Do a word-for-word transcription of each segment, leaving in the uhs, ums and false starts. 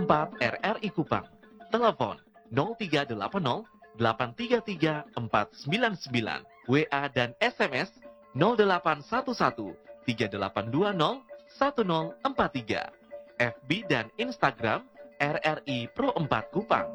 empat R R I Kupang. Telepon nol tiga delapan nol delapan tiga tiga empat sembilan sembilan. W A dan S M S nol delapan satu satu tiga delapan dua nol satu nol empat tiga. F B dan Instagram R R I Pro empat Kupang.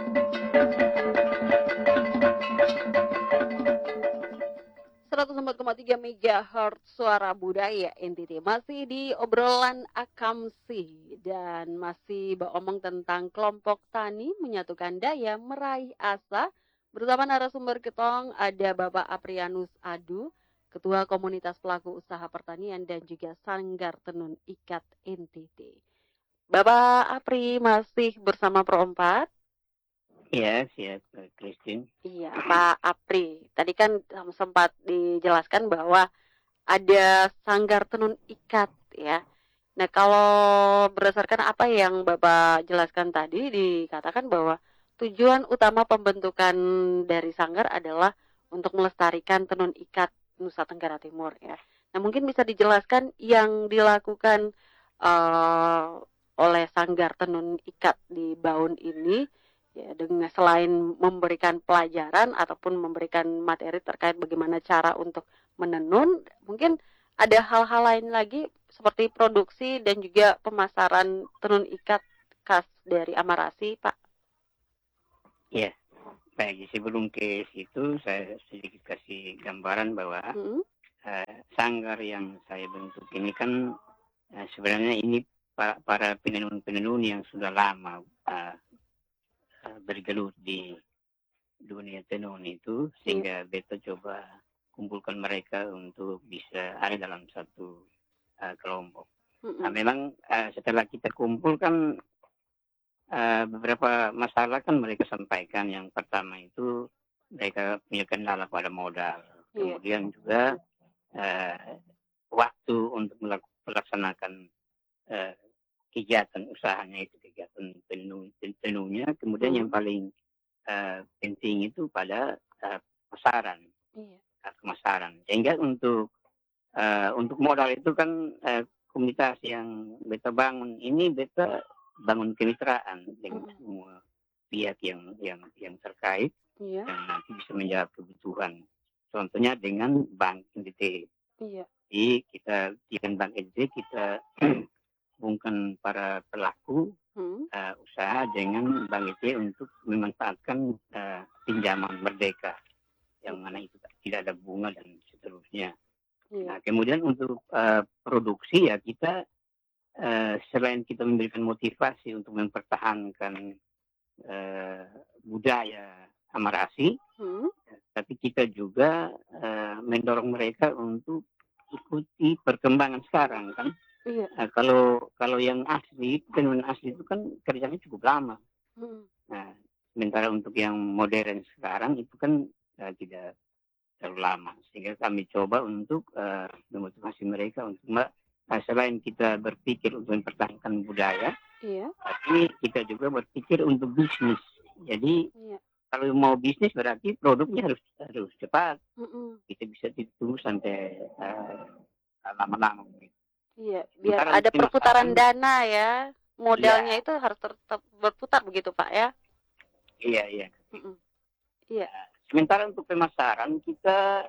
seratus empat koma tiga megahertz Suara Budaya N T T masih di obrolan Akamsi dan masih beromong tentang kelompok tani menyatukan daya meraih asa. Bersama narasumber ketong ada Bapak Aprianus Adu, Ketua Komunitas Pelaku Usaha Pertanian dan juga Sanggar Tenun Ikat N T T. Bapak Apri masih bersama Pro empat. Iya, siap, Christine. Iya, Pak Apri. Tadi kan sempat dijelaskan bahwa ada Sanggar Tenun Ikat ya. Nah, kalau berdasarkan apa yang Bapak jelaskan tadi, dikatakan bahwa tujuan utama pembentukan dari Sanggar adalah untuk melestarikan tenun ikat Nusa Tenggara Timur ya. Nah, mungkin bisa dijelaskan yang dilakukan uh, oleh Sanggar Tenun Ikat di Baun ini ya, dengan selain memberikan pelajaran ataupun memberikan materi terkait bagaimana cara untuk menenun, mungkin ada hal-hal lain lagi seperti produksi dan juga pemasaran tenun ikat khas dari Amarasi, Pak. Iya, baik. Sebelum ke situ, saya sedikit kasih gambaran bahwa hmm. uh, sanggar yang saya bentuk ini kan uh, sebenarnya ini para, para penenun-penenun yang sudah lama uh, bergelut di dunia tenun itu, sehingga yeah. beta coba kumpulkan mereka untuk bisa ada dalam satu uh, kelompok. Mm-hmm. Nah, memang uh, setelah kita kumpulkan uh, beberapa masalah kan mereka sampaikan. Yang pertama itu mereka punya kendala pada modal, yeah. kemudian juga uh, waktu untuk melaksanakan uh, kegiatan usahanya itu, kegiatan tenun, tenunnya, kemudian hmm. yang paling uh, penting itu pada uh, pemasaran, iya. uh, pemasaran. Sehingga untuk uh, untuk modal itu kan uh, komunitas yang beta bangun ini, beta bangun kemitraan dengan hmm. semua pihak yang yang yang terkait, iya. yang nanti bisa menjawab kebutuhan. Contohnya dengan Bank N T T. Iya. Jadi kita dengan Bank N T T kita hubungkan para pelaku hmm. uh, usaha dengan Bank N T T untuk memanfaatkan uh, pinjaman merdeka yang mana itu tidak ada bunga dan seterusnya. Yeah. Nah, kemudian untuk uh, produksi ya kita uh, selain kita memberikan motivasi untuk mempertahankan uh, budaya Amarasi, hmm. tapi kita juga uh, mendorong mereka untuk ikuti perkembangan sekarang kan. Iya. Nah, kalau kalau yang asli, tenun asli itu kan kerjanya cukup lama. Hmm. Nah, sementara untuk yang modern sekarang itu kan uh, tidak terlalu lama. Sehingga kami coba untuk uh, memotivasi mereka untuk uh, selain kita berpikir untuk mempertahankan budaya, iya. tapi kita juga berpikir untuk bisnis. Jadi iya. kalau mau bisnis berarti produknya harus harus cepat. Mm-mm. Kita bisa ditunggu sampai uh, lama-lama. Iya, biar Sementara ada perputaran masalah, dana ya, modalnya iya. itu harus tetap berputar begitu Pak ya? Iya, iya. Mm-mm. Iya. Sementara untuk pemasaran kita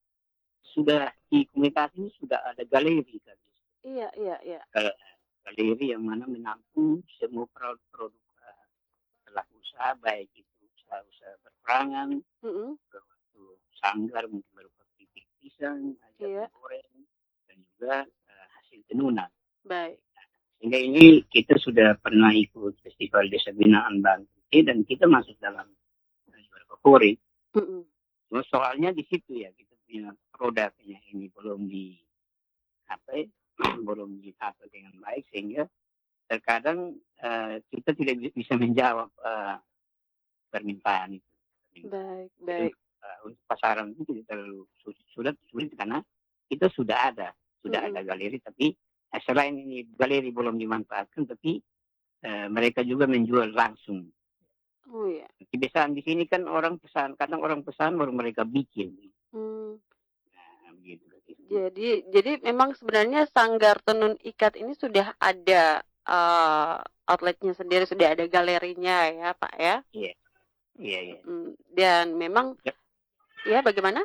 sudah di komunitas ini sudah ada galeri kan? Iya, iya, iya. Galeri yang mana menampung semua produk pelaku usaha, baik itu usaha-usaha berperangan, mm-hmm. berupa sanggar, mungkin berupa pitik pisang, ayam iya. goreng, dan juga tenunan. Baik. Sehingga ini kita sudah pernah ikut festival desa binaan Bantu dan kita masuk dalam juara favorit. Mm-hmm. Soalnya di situ ya kita punya produknya ini belum di apa ya, belum ditata dengan baik sehingga terkadang uh, kita tidak bisa menjawab uh, permintaan itu. Baik, baik. Uh, untuk pasaran itu tidak terlalu sulit, sulit karena kita sudah ada. Sudah mm-hmm. ada galeri, tapi eh, selain ini galeri belum dimanfaatkan, tapi eh, mereka juga menjual langsung. Oh iya. Kebiasaan di sini kan orang pesan, kadang orang pesan baru mereka bikin. Hmm. Nah, begitu. Jadi, jadi memang sebenarnya Sanggar Tenun Ikat ini sudah ada uh, outletnya sendiri, sudah ada galerinya ya Pak ya? Iya, iya, iya. Dan memang, ya, ya bagaimana?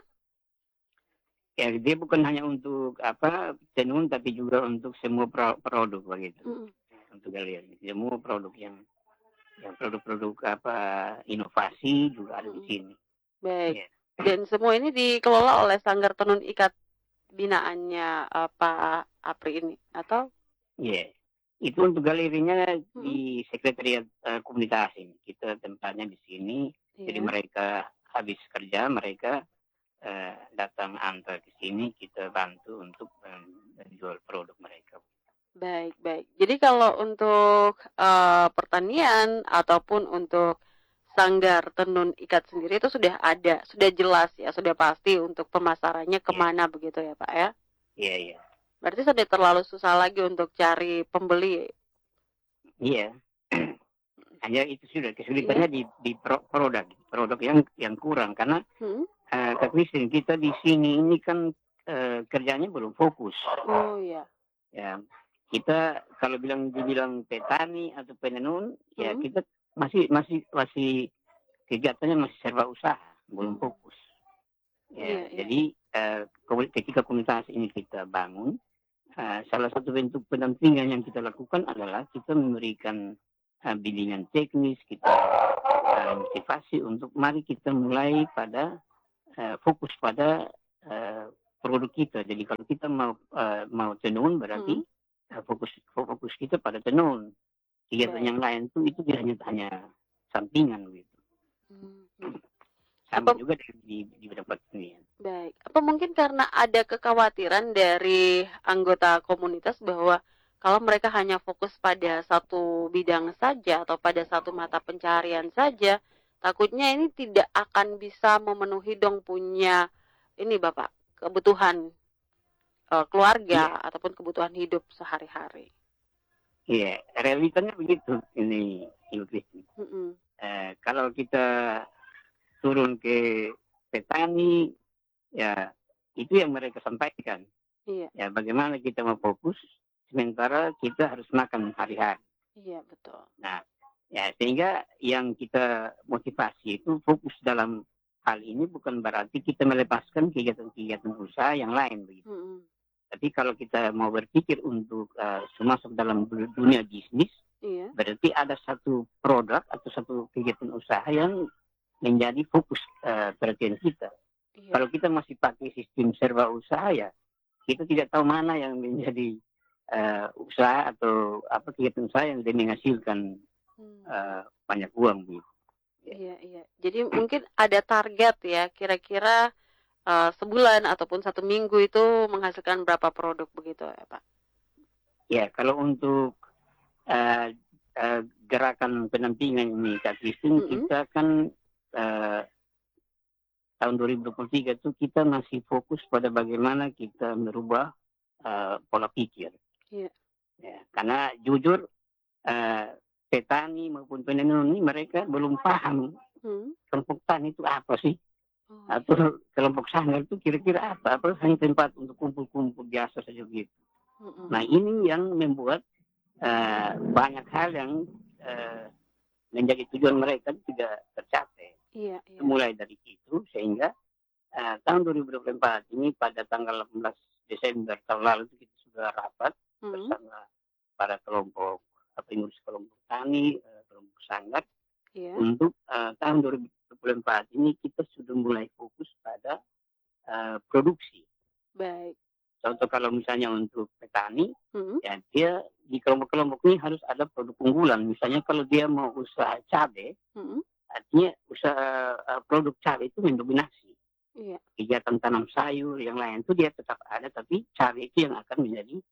Ya, dia bukan hanya untuk apa tenun, tapi juga untuk semua pro produk begitu. Mm. Untuk galeri, semua produk yang yang produk-produk apa inovasi juga ada mm. di sini. Baik. Ya. Dan semua ini dikelola oleh Sanggar Tenun Ikat binaannya uh, Pak Apri ini atau? Iya. Yeah. Itu untuk galerinya mm. di sekretariat uh, komunitas ini. Kita tempatnya di sini. Yeah. Jadi mereka habis kerja mereka Uh, datang antar ke sini, kita bantu untuk menjual um, produk mereka. Baik, baik. Jadi kalau untuk uh, pertanian ataupun untuk Sanggar Tenun Ikat sendiri itu sudah ada, sudah jelas ya, sudah pasti untuk pemasarannya kemana yeah. begitu ya Pak ya? Iya, yeah, iya. Yeah. Berarti sudah terlalu susah lagi untuk cari pembeli. Iya. Yeah. Hanya itu sudah kesulitannya yeah. di, di pro, produk, produk yang yang kurang karena hmm? Uh, teknisi kita di sini ini kan uh, kerjanya belum fokus. Oh iya. Ya, kita kalau bilang dibilang petani atau penenun, hmm. ya kita masih masih masih kegiatannya masih serba usaha, belum fokus. Ya, iya, jadi iya. Uh, ketika komunitas ini kita bangun, uh, salah satu bentuk pendampingan yang kita lakukan adalah kita memberikan uh, bimbingan teknis, kita uh, motivasi untuk mari kita mulai pada Uh, fokus pada uh, produk kita. Jadi kalau kita mau uh, mau tenun berarti hmm. uh, fokus fokus kita pada tenun. Kegiatan Baik. yang lain tuh itu hanya hanya sampingan gitu. Hmm. Sama Apa, juga di di, di beberapa ini. Baik. Apa mungkin karena ada kekhawatiran dari anggota komunitas bahwa kalau mereka hanya fokus pada satu bidang saja atau pada satu mata pencaharian saja, takutnya ini tidak akan bisa memenuhi dong punya ini Bapak kebutuhan uh, keluarga yeah. ataupun kebutuhan hidup sehari-hari. Iya, yeah. realitanya begitu ini Ibu Kristi. Mm-hmm. Uh, kalau kita turun ke petani, ya itu yang mereka sampaikan. Iya. Yeah. Ya bagaimana kita mau fokus, sementara kita harus makan hari-hari. Iya yeah, betul. Nah. Ya, sehingga yang kita motivasi itu fokus dalam hal ini bukan berarti kita melepaskan kegiatan-kegiatan usaha yang lain begitu. Mm-hmm. Tapi kalau kita mau berpikir untuk uh, masuk dalam dunia bisnis, iya. berarti ada satu produk atau satu kegiatan usaha yang menjadi fokus uh, perhatian kita. Iya. Kalau kita masih pakai sistem serba usaha ya, kita tidak tahu mana yang menjadi uh, usaha atau apa kegiatan usaha yang menghasilkan Uh, banyak uang Bu. Ya. Iya iya. Jadi mungkin ada target ya, kira-kira uh, sebulan ataupun satu minggu itu menghasilkan berapa produk begitu ya Pak? Ya kalau untuk uh, uh, gerakan pendampingan ini Kak Kristin, mm-hmm. kita kan uh, tahun dua ribu dua puluh tiga itu kita masih fokus pada bagaimana kita merubah uh, pola pikir. Iya. Ya, karena jujur. Uh, petani maupun penenun ini mereka belum paham hmm. kelompok tani itu apa sih oh. atau kelompok sanggar itu kira-kira apa apa hanya tempat untuk kumpul-kumpul biasa saja gitu. Hmm. Nah ini yang membuat uh, banyak hal yang uh, menjadi tujuan mereka tidak tercapai. Iya, iya. Mulai dari itu sehingga uh, tahun dua ribu dua puluh empat ini pada tanggal delapan belas Desember tahun lalu itu kita sudah rapat hmm. bersama para kelompok pengurus kelompok tani, kelompok sanggar, yeah. untuk uh, tahun dua ribu dua puluh empat ini kita sudah mulai fokus pada uh, produksi. Baik. Contoh kalau misalnya untuk petani, mm-hmm. ya dia di kelompok-kelompok ini harus ada produk unggulan. Misalnya kalau dia mau usaha cabai, mm-hmm. artinya usaha uh, produk cabai itu mendominasi. Yeah. Kegiatan tanam sayur yang lain itu dia tetap ada, tapi cabai itu yang akan menjadi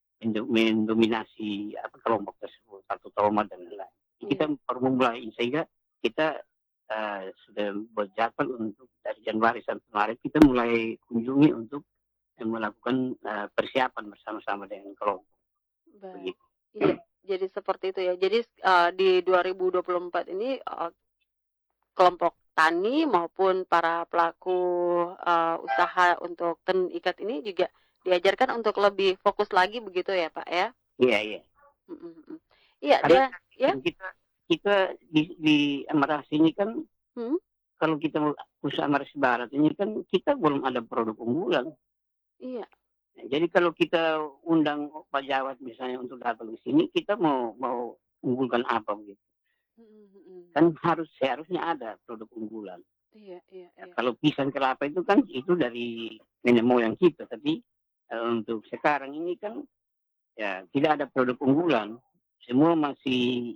mendominasi apa kelompok tersebut satu tomat dan lain-lain. Hmm. Kita perlu mulai sehingga kita uh, sudah buat jadwal untuk dari Januari sampai Maret kita mulai kunjungi untuk uh, melakukan uh, persiapan bersama-sama dengan kelompok. Baik. Iya, jadi seperti itu ya. Jadi uh, di dua ribu dua puluh empat ini uh, kelompok tani maupun para pelaku uh, usaha untuk tenun ikat ini juga diajarkan untuk lebih fokus lagi begitu ya Pak ya? Iya, iya. Mm, mm. Iya, Karena dia ya? kan kita kita di di Amarasi ini kan, Hmm? kalau kita mau usaha Amarasi Barat ini kan kita belum ada produk unggulan. Iya. Nah, jadi kalau kita undang Pak Jawad misalnya untuk datang ke sini, kita mau mau unggulkan apa begitu? Mm, mm. Kan harus seharusnya ada produk unggulan. Iya, iya, Ya, iya. kalau pisang kelapa itu kan itu dari nenek moyang kita, tapi uh, untuk sekarang ini kan ya tidak ada produk unggulan, semua masih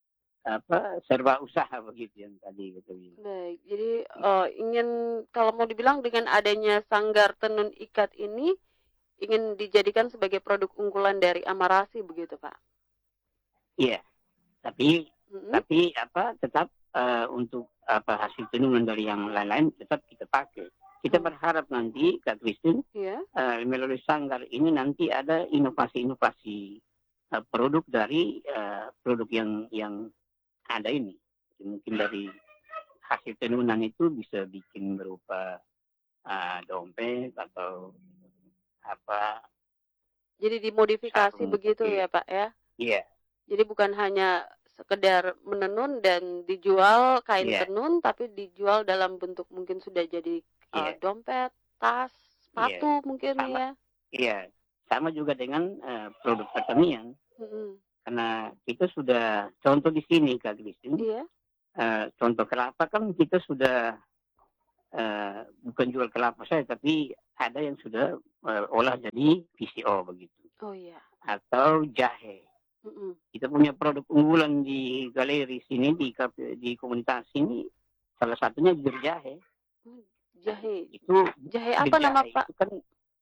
apa serba usaha begitu yang tadi gitu. Baik, jadi uh, ingin kalau mau dibilang dengan adanya Sanggar Tenun Ikat ini ingin dijadikan sebagai produk unggulan dari Amarasi begitu, Pak? Iya, tapi mm-hmm. tapi apa tetap uh, untuk apa hasil tenunan dari yang lain-lain tetap kita pakai. Kita hmm. berharap nanti Kak Christine yeah. uh, melalui Sanggar ini nanti ada inovasi-inovasi uh, produk dari uh, produk yang yang ada ini. Mungkin dari hasil tenunan itu bisa bikin berupa uh, dompet atau apa. Jadi dimodifikasi begitu pakai. Ya Pak ya? Iya. Jadi bukan hanya sekedar menenun dan dijual kain yeah. tenun, tapi dijual dalam bentuk mungkin sudah jadi yeah. uh, dompet, tas, sepatu yeah. mungkin sama, ya. Iya, sama juga dengan uh, produk pertanian. Mm-hmm. Karena kita sudah contoh di sini Kak Christine. Iya. Uh, contoh kelapa kan kita sudah uh, bukan jual kelapa saja, tapi ada yang sudah uh, olah jadi P C O begitu. Oh iya. Atau jahe. Mm-mm. Kita punya produk unggulan di galeri sini di di komunitas ini, salah satunya bir jahe. Jahe. Itu jahe apa nama jahe Pak? Itu kan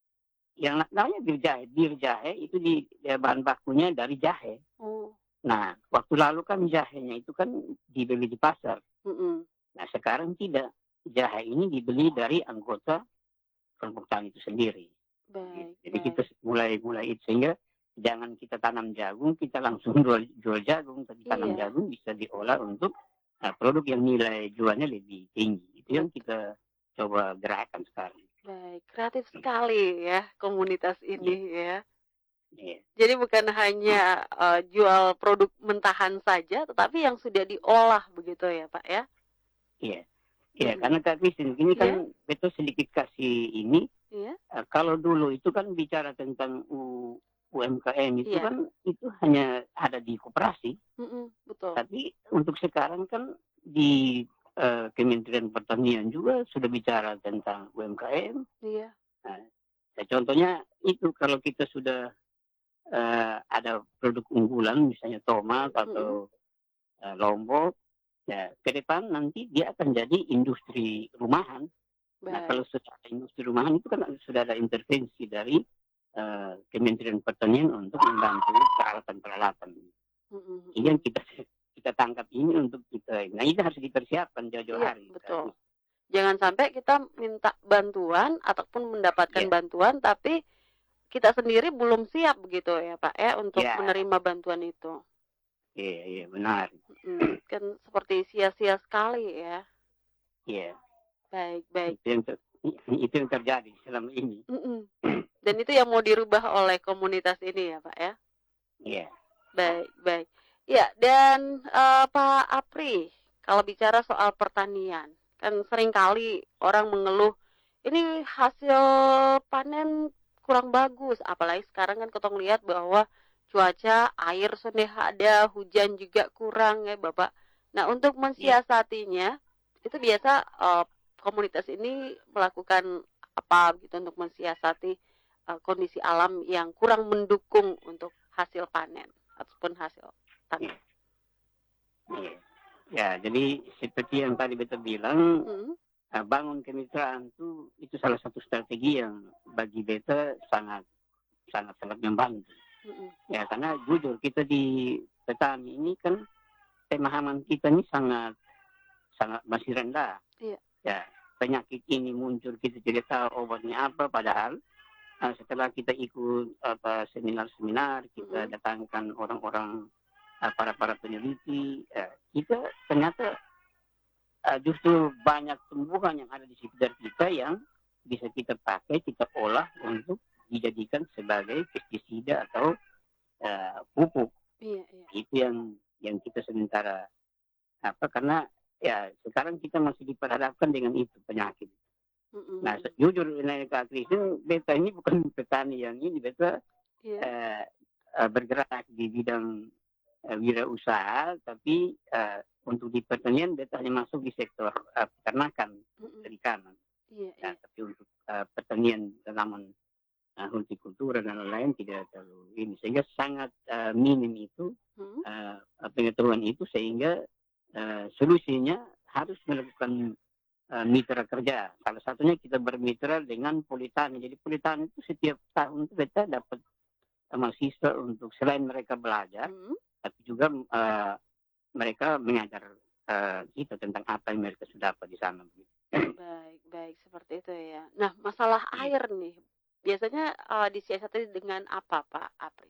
yang namanya bir jahe. Bir jahe itu di ya, bahan bakunya dari jahe. Oh. Nah, waktu lalu kan jahenya itu kan dibeli di pasar. Mm-mm. Nah, sekarang tidak. Jahe ini dibeli dari anggota kelompok tani itu sendiri. Baik, Jadi baik. kita mulai mulai itu sehingga jangan kita tanam jagung, kita langsung jual, jual jagung, tapi tanam iya. jagung bisa diolah untuk nah, produk yang nilai jualnya lebih tinggi. Itu yang kita coba gerakan sekarang. Baik, kreatif sekali ya komunitas ini yeah. ya. Yeah. Jadi bukan hanya uh, jual produk mentahan saja, tetapi yang sudah diolah begitu ya Pak ya? Iya, yeah. Iya, yeah, hmm. karena Kak Christine ini kan yeah. betul sedikit kasih ini. Yeah. Uh, kalau dulu itu kan bicara tentang U, UMKM itu yeah. kan itu hanya ada di koperasi. Mm-mm, betul. Tapi untuk sekarang kan di uh, Kementerian Pertanian juga sudah bicara tentang U M K M. Iya. Nah, ya contohnya itu kalau kita sudah uh, ada produk unggulan misalnya tomat atau mm-hmm. uh, lombok, ya ke depan nanti dia akan jadi industri rumahan. Baik. Nah kalau sudah ada industri rumahan itu kan sudah ada intervensi dari uh, Kementerian Pertanian untuk membantu peralatan-peralatan. Mm-hmm. Ini yang kita kita tangkap ini untuk kita. Nah ini harus dipersiapkan jauh-jauh iya, hari. Betul. Kan? Jangan sampai kita minta bantuan ataupun mendapatkan yeah. bantuan, tapi kita sendiri belum siap begitu ya Pak ya untuk yeah. menerima bantuan itu. Iya, yeah, iya yeah, benar. Hmm, kan seperti sia-sia sekali ya. Iya. Yeah. Baik, baik. Itu yang, ter, itu yang terjadi selama ini. Mm-mm. Dan itu yang mau dirubah oleh komunitas ini ya Pak ya. Iya. Yeah. Baik, baik. Ya, dan uh, Pak Apri, kalau bicara soal pertanian, kan seringkali orang mengeluh, ini hasil panen kurang bagus, apalagi sekarang kan kita lihat bahwa cuaca, air sudah ada, hujan juga kurang ya Bapak. Nah, untuk mensiasatinya, itu biasa uh, komunitas ini melakukan apa gitu untuk mensiasati uh, kondisi alam yang kurang mendukung untuk hasil panen ataupun hasil tani. Ya. ya, jadi seperti yang tadi Beta bilang, hmm. bangun kemitraan itu itu salah satu strategi yang bagi Beta sangat sangat sangat membantu. Hmm. Ya, karena jujur kita di petani ini kan pemahaman kita ini sangat sangat masih rendah. Iya. Ya, penyakit ini muncul kita tidak tahu obatnya apa, padahal Nah, setelah kita ikut apa seminar-seminar, kita mm-hmm. datangkan orang-orang uh, para-para peneliti, uh, kita ternyata uh, justru banyak tumbuhan yang ada di sekitar kita yang bisa kita pakai, kita olah untuk dijadikan sebagai pestisida atau uh, pupuk. Iya, iya. Itu yang yang kita sementara apa karena ya sekarang kita masih diperhadapkan dengan itu penyakit. Mhm, Nah, mhm. jujur ini Kak Christine, beta ini bukan petani yang ini, beta Iya. eh, eh, bergerak di bidang eh, wirausaha, tapi eh, untuk di pertanian beta hanya masuk di sektor eh, peternakan, Mhm. perikanan. Iya, Nah, iya. tapi untuk eh, pertanian tanaman uh, hortikultura dan lain-lain tidak terlalu ini sehingga sangat uh, minim itu Mhm. uh, pengetahuan itu sehingga uh, solusinya harus melakukan uh, mitra kerja. Salah satunya kita bermitra dengan Politani. Jadi Politani itu setiap tahun itu kita dapat uh, mahasiswa untuk selain mereka belajar, Mhm. tapi juga uh, mereka mengajar uh, kita tentang apa yang mereka sudah dapat di sana. Baik, baik seperti itu ya. Nah, masalah Iya. air nih, biasanya uh, disiasati dengan apa, Pak Apri?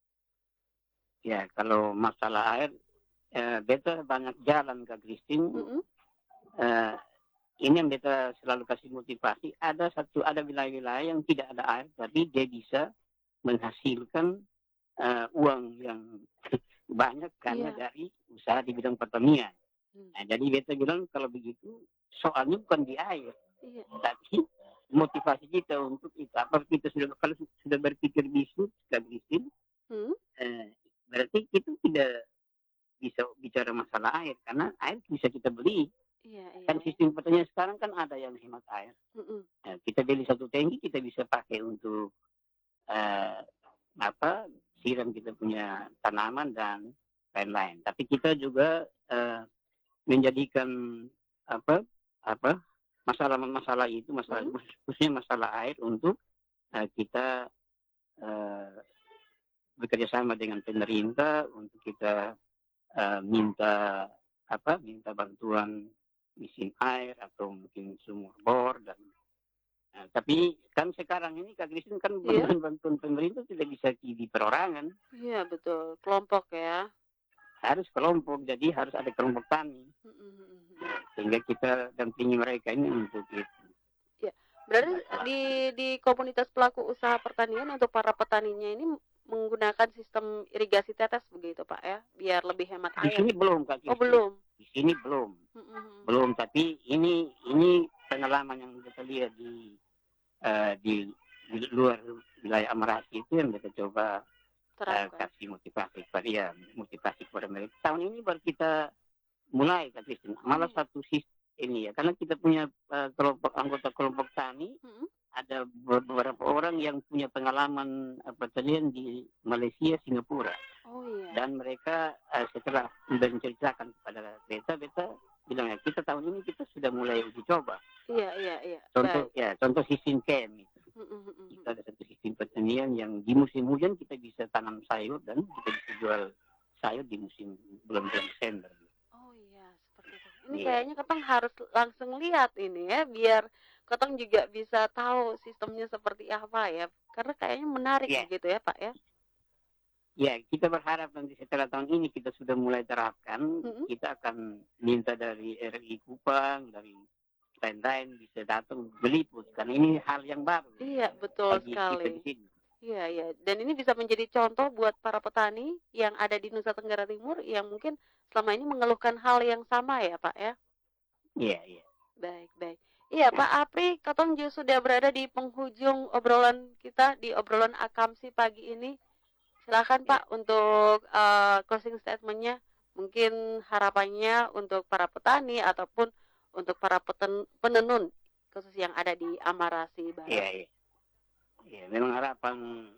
Ya, kalau masalah air, eh, beta banyak jalan ke Christine. Mhm. Eh, ini yang beta selalu kasih motivasi. Ada satu, ada wilayah-wilayah yang tidak ada air, tapi dia bisa menghasilkan eh, uang yang banyak karena Iya. dari usaha di bidang pertanian. Hmm. Nah, jadi beta bilang kalau begitu, soalnya bukan di air, Iya. tapi motivasi kita untuk itu. Apa kita sudah kalau sudah berpikir bisnis, ke Christine, Hmm. eh, berarti kita tidak bisa bicara masalah air karena air bisa kita beli. Iya, iya. Kan sistem pertanian sekarang kan ada yang hemat air. Mhm. Nah, kita beli satu tangki kita bisa pakai untuk eh, apa siram kita punya tanaman dan lain-lain. Tapi kita juga eh, menjadikan apa apa masalah-masalah itu masalah Mhm. khususnya masalah air untuk eh, kita eh, bekerja sama dengan pemerintah untuk kita uh, minta apa minta bantuan mesin air atau mungkin sumur bor dan uh, tapi kan sekarang ini Kak Christine kan Iya. bantuan pemerintah tidak bisa di perorangan. Iya, betul. Kelompok ya. Harus kelompok, jadi harus ada kelompok tani. Mhm, mhm, mhm. Sehingga kita dampingi mereka ini untuk itu. Iya. Berarti di di komunitas pelaku usaha pertanian untuk para petaninya ini menggunakan sistem irigasi tetes begitu, Pak ya, biar lebih hemat Di air. sini belum Kak Oh, Christine. belum. Di sini belum. Mhm, mhm. Belum, tapi ini ini pengalaman yang kita lihat di uh, di, di luar wilayah Amarasi itu yang kita coba uh, Terapkan. kasih motivasi kepada ya motivasi kepada mereka. Tahun ini baru kita mulai Kak Christine. Malah Hmm. satu sistem ini ya, karena kita punya uh, kelompok anggota kelompok tani, Mhm. ada beberapa orang yang punya pengalaman uh, pertanian di Malaysia, Singapura. Oh iya. Dan mereka uh, setelah menceritakan kepada beta, beta bilang ya kita tahun ini kita sudah mulai uji coba. Iya, iya, iya. Contoh Baik. ya, contoh sistem camp itu. Mhm, mhm, mhm. Kita ada satu sistem pertanian yang di musim hujan kita bisa tanam sayur dan kita bisa jual sayur di musim bulan Desember. Oh iya, seperti itu. Ini Iya. kayaknya Ketong harus langsung lihat ini ya, biar Ketong juga bisa tahu sistemnya seperti apa ya. Karena kayaknya menarik Iya. begitu ya, Pak ya. Ya, kita berharap nanti setelah tahun ini kita sudah mulai terapkan, Mhm. kita akan minta dari R I Kupang, dari lain-lain bisa datang meliput karena ini hal yang baru Iya, betul bagi kita di sekali. sini. Iya, iya. Dan ini bisa menjadi contoh buat para petani yang ada di Nusa Tenggara Timur yang mungkin selama ini mengeluhkan hal yang sama ya, Pak ya. Iya, iya. Baik, baik. Iya, Pak Apri, Ketong juga sudah berada di penghujung obrolan kita di obrolan Akamsi pagi ini. Silakan Pak untuk uh, closing statement-nya. Mungkin harapannya untuk para petani ataupun untuk para peten, penenun khusus yang ada di Amarasi Barat. Iya, iya. Iya, memang harapan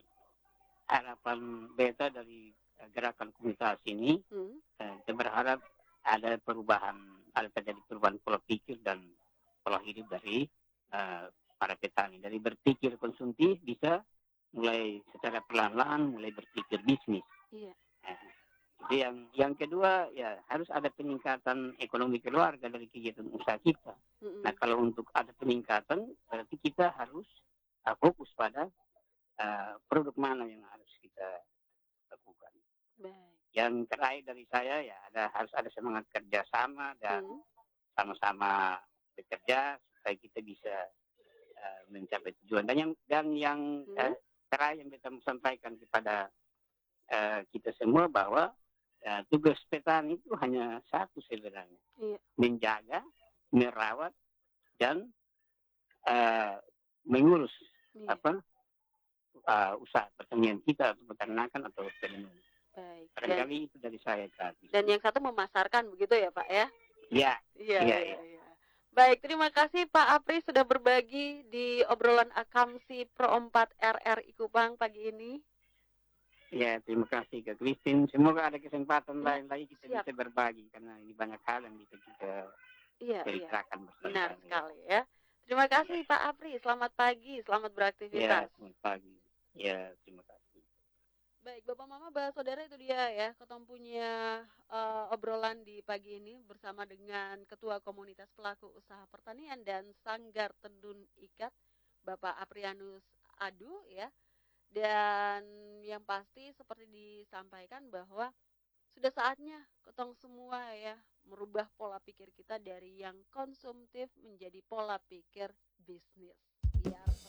harapan beta dari uh, gerakan komunitas ini, hmm. uh, kita berharap ada perubahan, ada terjadi perubahan pola pikir dan pola hidup dari uh, para petani. Dari berpikir konsumtif bisa mulai secara perlahan-lahan mulai berpikir bisnis. Iya. Nah, jadi yang yang kedua ya harus ada peningkatan ekonomi keluarga dari kegiatan usaha kita. Mm-hmm. Nah kalau untuk ada peningkatan berarti kita harus uh, fokus pada uh, produk mana yang harus kita lakukan. Baik. Yang terakhir dari saya ya ada harus ada semangat kerjasama dan mm. sama-sama bekerja supaya kita bisa uh, mencapai tujuan. Dan yang dan yang mm. uh, terakhir yang kita sampaikan kepada uh, kita semua bahwa uh, tugas petani itu hanya satu sebenarnya, Iya. menjaga, merawat dan uh, mengurus Iya. apa uh, usaha pertanian kita atau peternakan atau peternakan. Baik. Dan, Barangkali itu dari saya tadi. dan yang satu memasarkan begitu ya Pak ya? Iya. Iya, Iya, iya, iya. iya. Baik, terima kasih Pak Apri sudah berbagi di obrolan Akamsi Pro empat R R I Kupang pagi ini. Ya, terima kasih Kak Christine. Semoga ada kesempatan Ya, lain lagi kita siap. bisa berbagi karena ini banyak hal yang bisa kita Iya, iya. ceritakan bersama. Benar sekali ya. Terima kasih Pak Apri. Selamat pagi, selamat Ya, beraktivitas. selamat pagi. Ya, terima kasih. Baik, Bapak Mama, Bapak Saudara, itu dia ya, ketemu punya uh, obrolan di pagi ini bersama dengan Ketua Komunitas Pelaku Usaha Pertanian dan Sanggar Tenun Ikat, Bapak Aprianus Adu ya. Dan yang pasti seperti disampaikan bahwa sudah saatnya ketong semua ya merubah pola pikir kita dari yang konsumtif menjadi pola pikir bisnis. Biar